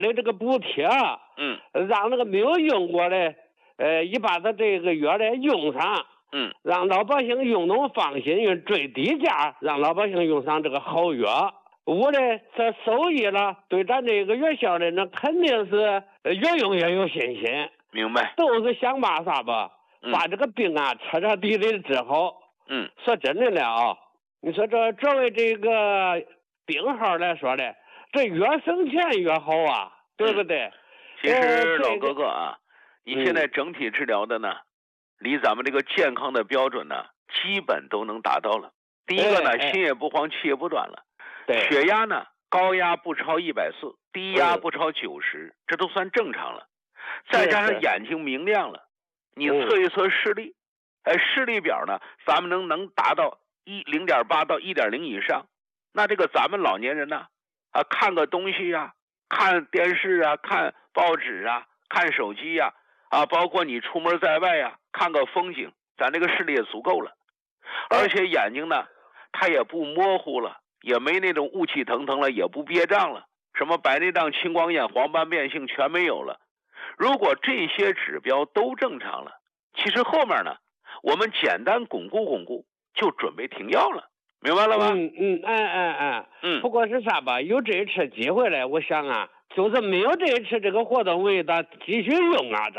的这个补贴，让那个没有用过的，一把它这个药呢用上，让老百姓用能放心，用最低价让老百姓用上这个好药。我呢，这受益了，对咱这个院校的那肯定是越用越有信心。 明白。 都是想办法吧，把这个病啊彻彻底底的治好。说真的了啊，你说这作为这个病号来说的，这越省钱越好啊，对不对？ 其实老哥哥啊，你现在整体治疗的呢，离咱们这个健康的标准呢，基本都能达到了。第一个呢，心也不慌，气也不短了。血压呢，高压不超140，低压不超90，这都算正常了。再加上眼睛明亮了，你测一测视力，视力表呢，咱们能达到0.8到1.0以上。那这个咱们老年人呢，看个东西啊，看电视啊，看报纸啊，看手机呀，包括你出门在外呀，看个风景，咱这个视力也足够了。而且眼睛呢，它也不模糊了，也没那种雾气腾腾了，也不憋胀了，什么白内障、青光眼、黄斑变性全没有了。如果这些指标都正常了，其实后面呢，我们简单巩固巩固，就准备停药了，明白了吧？ 不过是啥吧？有这一次机会了，我想啊，就是没有这一次这个活动，为他继续用啊，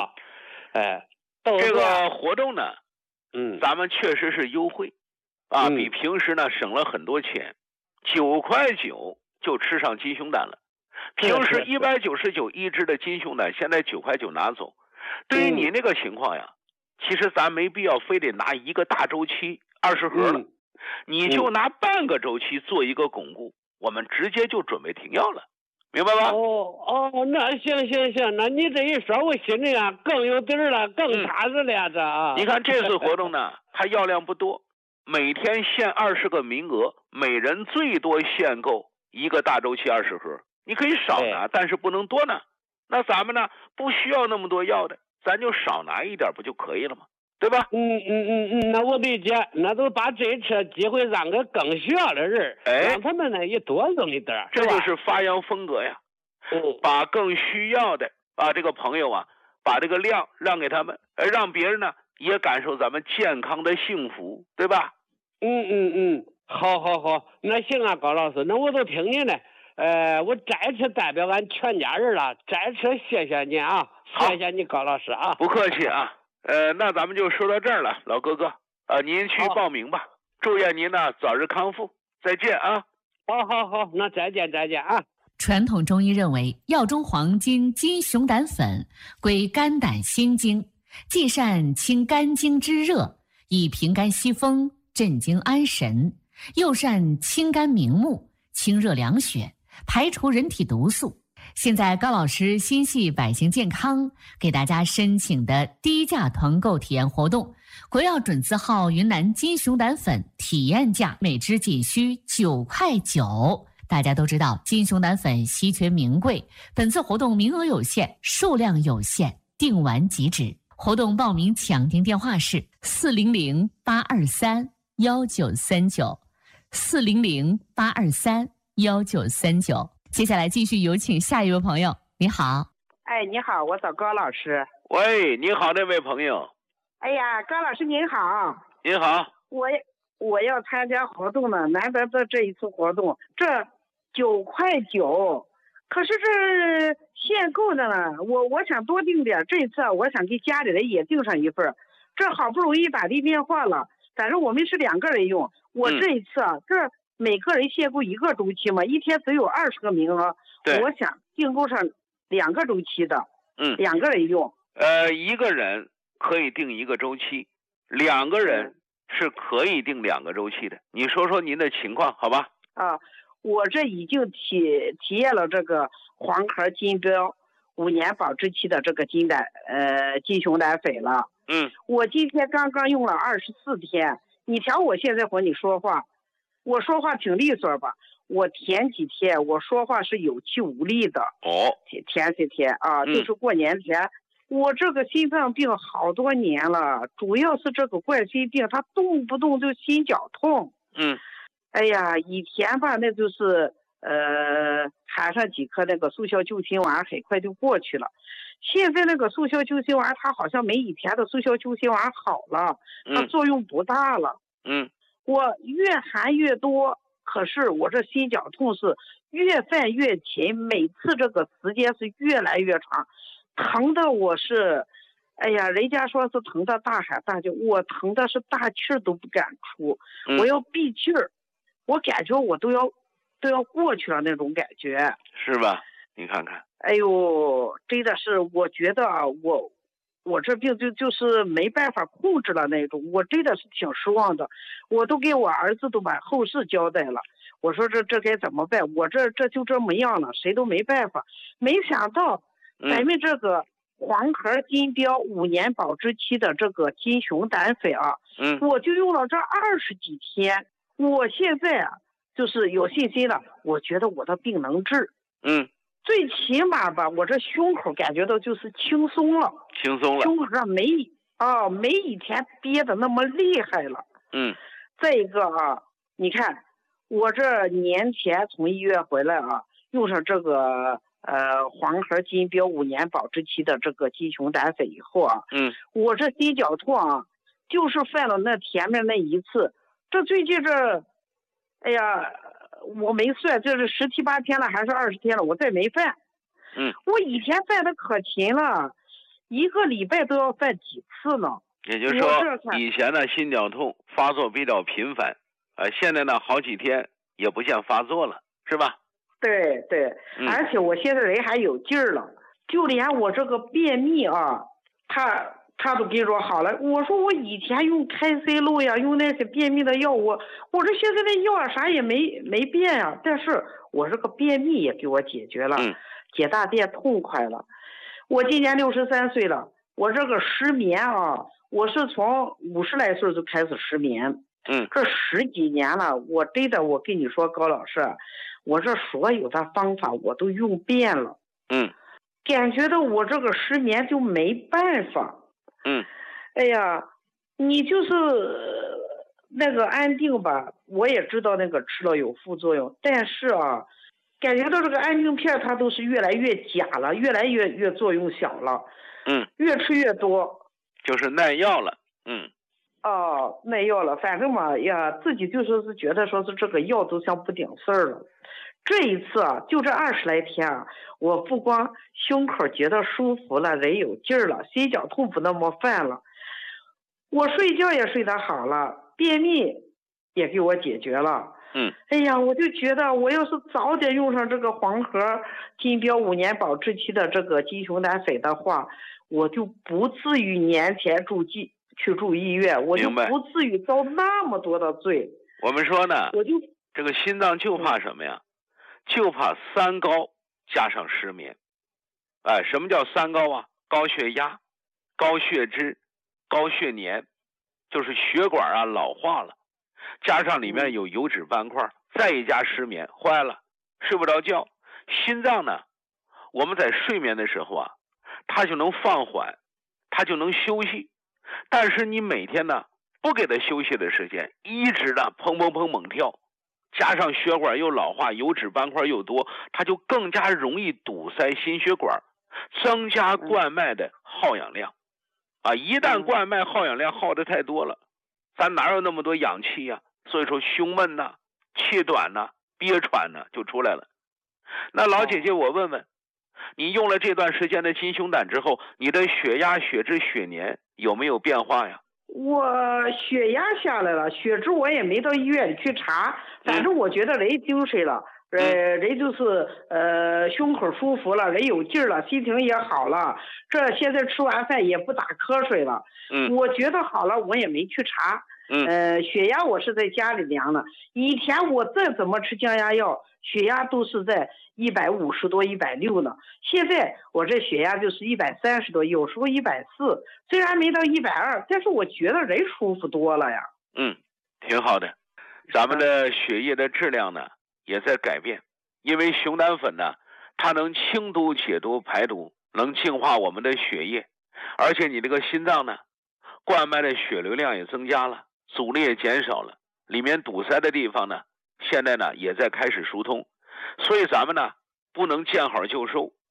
这个活动呢，咱们确实是优惠啊，比平时呢省了很多钱，9.9块就吃上金熊胆了。平时199一支的金熊胆，现在9.9块拿走。对于你那个情况呀，其实咱没必要非得拿一个大周期20盒了，你就拿半个周期做一个巩固，我们直接就准备停药了，明白吧？ 那行，那你这一说，我心里啊更有底儿了，更踏实了这啊。 你看这次活动呢，它药量不多，每天限20个名额，每人最多限购一个大周期20盒。你可以少拿，但是不能多拿。那咱们呢，不需要那么多药的，咱就少拿一点不就可以了吗？对吧？ 那我理解，那就把这次机会让给更需要的人，让他们呢也多用一点， 这就是发扬风格呀。把更需要的这个朋友啊，把这个量让给他们，让别人呢也感受咱们健康的幸福，对吧？ 好，那行啊，高老师，那我都听你的。我再次代表俺全家人了，再次谢谢你啊，谢谢你高老师啊。 不客气啊。那咱们就说到这儿了，老哥哥，您去报名吧，祝愿您呢早日康复，再见啊。 好，那再见啊。 传统中医认为，药中黄金金熊胆粉归肝胆心经，既善清肝经之热，以平肝息风，镇惊安神，又善清肝明目，清热凉血，排除人体毒素。现在高老师心系百姓健康，给大家申请的低价团购体验活动，国药准字号云南金熊胆粉体验价每支仅需9.9块。大家都知道金熊胆粉稀缺名贵，本次活动名额有限，数量有限，订完即止。活动报名抢订电话是400-823-1939 400-823-1939。接下来继续有请下一位朋友。你好。 你好，我找高老师。 喂，你好，这位朋友。 哎呀，高老师您好。 您好。 我要参加活动呢，难得的这一次活动，这9.9块，可是这限购的呢，我想多订点，这一次我想给家里人也订上一份，这好不容易打的电话了，反正我们是2个人用，我这一次这每个人限购1个周期嘛，一天只有20个名额，我想订购上2个周期的，2个人用。 一个人可以订1个周期，2个人是可以订2个周期的。你说说您的情况，好吧？ 我这已经体验了这个黄壳金标5年保质期的这个金熊胆粉了。我今天刚刚用了24天，你瞧我现在和你说话，我说话挺利索吧？我前几天我说话是有气无力的。前几天就是过年前。我这个心脏病好多年了，主要是这个冠心病，它动不动就心绞痛。哎呀，以前吧，那就是含上几颗那个速效救心丸，很快就过去了。现在那个速效救心丸，它好像没以前的速效救心丸好了，它作用不大了。我越含越多，可是我这心绞痛是越犯越勤，每次这个时间是越来越长，疼的我是，哎呀，人家说是疼的大喊大叫，我疼的是大气儿都不敢出，我要闭气儿，我感觉我都要过去了那种感觉， 是吧？你看看， 哎呦，真的是，我觉得啊，我这病就是没办法控制了那种，我真的是挺失望的，我都给我儿子都把后事交代了，我说这该怎么办？我这就这么样了，谁都没办法。没想到咱们这个黄壳金标5年保质期的这个金熊胆粉啊，我就用了这20几天，我现在啊就是有信心了，我觉得我的病能治。最起码吧，我这胸口感觉到就是轻松了，胸口上没以前憋的那么厉害了。再一个啊，你看我这年前从医院回来啊，用上这个黄壳金标5年保质期的这个金熊胆粉以后啊，我这心绞痛啊，就是犯了那前面那一次，这最近这，哎呀。我没算，这是17、18天了，还是20天了？我再没犯。我以前犯的可勤了，1个礼拜都要犯几次呢。 也就是说，以前呢心绞痛发作比较频繁，现在呢好几天也不见发作了，是吧？ 对，而且我现在人还有劲儿了，就连我这个便秘啊，他都跟我好了。我说我以前用开塞露呀，用那些便秘的药，我这现在的药啊啥也没变呀，但是我这个便秘也给我解决了，解大便痛快了。我今年63岁了，我这个失眠啊，我是从50来岁就开始失眠，这10几年了，我真的我跟你说高老师，我这所有的方法我都用遍了，感觉到我这个失眠就没办法。哎呀，你就是那个安定吧，我也知道那个吃了有副作用，但是啊，感觉到这个安定片它都是越来越假了，越来越作用小了，越吃越多， 就是耐药了， 耐药了，反正嘛呀，自己就说是觉得说是这个药都像不顶事儿了。这一次啊，就这20来天啊，我不光胸口觉得舒服了，人有劲儿了，心绞痛不那么犯了，我睡觉也睡得好了，便秘也给我解决了。哎呀，我就觉得我要是早点用上这个黄壳金标5年保质期的这个金熊胆粉的话，我就不至于年前去住医院，我就不至于遭那么多的罪。 我们说呢，这个心脏就怕什么呀？就怕3高加上失眠。什么叫3高啊？高血压、高血脂、高血粘，就是血管啊老化了，加上里面有油脂斑块，再一加失眠，坏了，睡不着觉。心脏呢，我们在睡眠的时候啊，它就能放缓，它就能休息。但是你每天呢不给它休息的时间，一直的砰砰砰猛跳，加上血管又老化，油脂斑块又多，它就更加容易堵塞心血管，增加冠脉的耗氧量。一旦冠脉耗氧量耗得太多了，咱哪有那么多氧气呀？所以说胸闷呐、气短呐、憋喘呐就出来了。那老姐姐，我问问，你用了这段时间的金熊胆之后，你的血压、血脂、血粘有没有变化呀？ 我血压下来了，血脂我也没到医院里去查，反正我觉得人精神了，人就是胸口舒服了，人有劲儿了，心情也好了，这现在吃完饭也不打瞌睡了，我觉得好了，我也没去查。血压我是在家里量的，以前我再怎么吃降压药，血压都是在150多、160呢。现在我这血压就是130多，有时候140，虽然没到120，但是我觉得人舒服多了呀。 挺好的。咱们的血液的质量呢也在改变，因为熊胆粉呢，它能清毒解毒排毒，能净化我们的血液，而且你这个心脏呢，冠脉的血流量也增加了，阻力也减少了，里面堵塞的地方呢，现在呢也在开始疏通。 所以咱们呢不能见好就收。